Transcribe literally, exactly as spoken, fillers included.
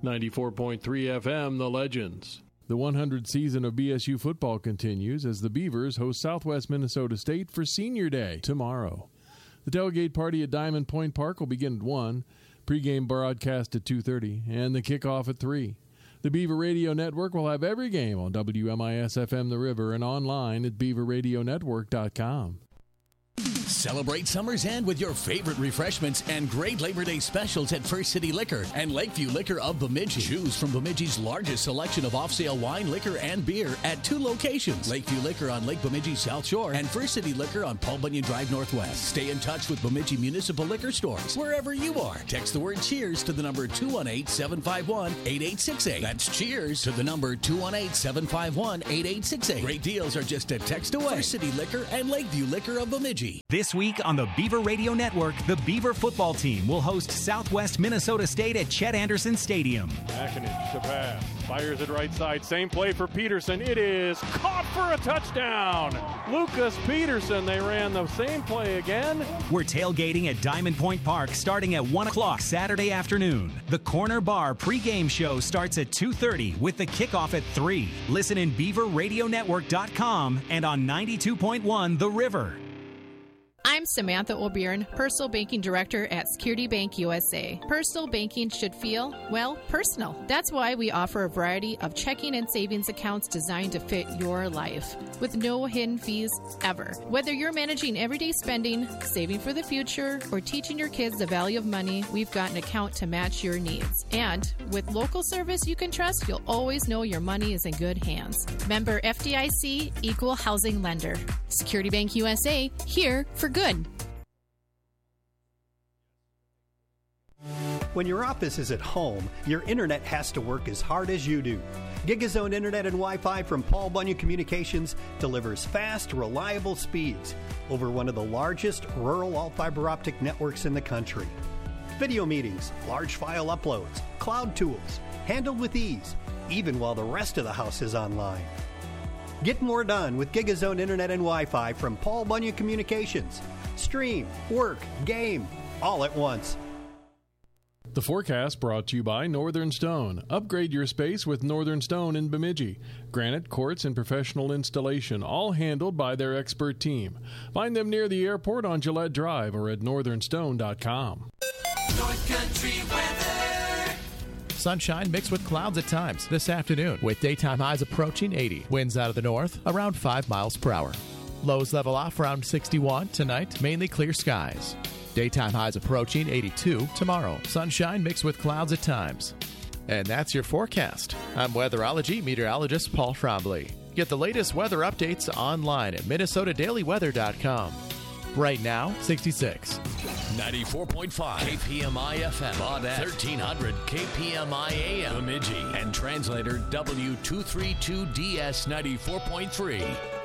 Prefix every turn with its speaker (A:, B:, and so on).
A: ninety-four point three F M, The Legends. The one hundredth season of B S U football continues as the Beavers host Southwest Minnesota State for Senior Day tomorrow. The tailgate party at Diamond Point Park will begin at one, pregame broadcast at two thirty, and the kickoff at three. The Beaver Radio Network will have every game on W M I S F M The River and online at beaver radio network dot com.
B: Celebrate summer's end with your favorite refreshments and great Labor Day specials at First City Liquor and Lakeview Liquor of Bemidji. Choose from Bemidji's largest selection of off-sale wine, liquor, and beer at two locations. Lakeview Liquor on Lake Bemidji South Shore and First City Liquor on Paul Bunyan Drive Northwest. Stay in touch with Bemidji Municipal Liquor Stores wherever you are. Text the word CHEERS to the number two one eight, seven five one, eight eight six eight. That's CHEERS to the number two one eight, seven five one, eight eight six eight. Great deals are just a text away. First City Liquor and Lakeview Liquor of Bemidji.
C: This week on the Beaver Radio Network, the Beaver football team will host Southwest Minnesota State at Chet Anderson Stadium.
A: McInich to pass. Fires it right side. Same play for Peterson. It is caught for a touchdown. Lucas Peterson. They ran the same play again.
C: We're tailgating at Diamond Point Park starting at one o'clock Saturday afternoon. The Corner Bar pregame show starts at two thirty with the kickoff at three. Listen in beaver radio network dot com and on ninety-two point one The River.
D: I'm Samantha O'Byrne, Personal Banking Director at Security Bank U S A. Personal banking should feel, well, personal. That's why we offer a variety of checking and savings accounts designed to fit your life, with no hidden fees ever. Whether you're managing everyday spending, saving for the future, or teaching your kids the value of money, we've got an account to match your needs. And with local service you can trust, you'll always know your money is in good hands. Member F D I C, Equal Housing Lender. Security Bank U S A, here for good.
E: When your office is at home, your internet has to work as hard as you do. GigaZone Internet and Wi-Fi from Paul Bunyan Communications delivers fast, reliable speeds over one of the largest rural all-fiber optic networks in the country. Video meetings, large file uploads, cloud tools, handled with ease, even while the rest of the house is online. Get more done with GigaZone Internet and Wi-Fi from Paul Bunyan Communications. Stream, work, game, all at once.
A: The forecast brought to you by Northern Stone. Upgrade your space with Northern Stone in Bemidji. Granite, quartz, and professional installation, all handled by their expert team. Find them near the airport on Gillette Drive or at northern stone dot com.
F: North Country weather.
G: Sunshine mixed with clouds at times this afternoon, with daytime highs approaching eighty. Winds out of the north around five miles per hour. Lows level off around sixty-one. Tonight, mainly clear skies. Daytime highs approaching eighty-two tomorrow. Sunshine mixed with clouds at times. And that's your forecast. I'm weatherology meteorologist Paul Trombley. Get the latest weather updates online at minnesota daily weather dot com. Right now, sixty-six.
B: ninety-four point five K P M I F M, Baudette, thirteen hundred K P M I A M, Bemidji, and translator W two thirty-two D S ninety-four point three.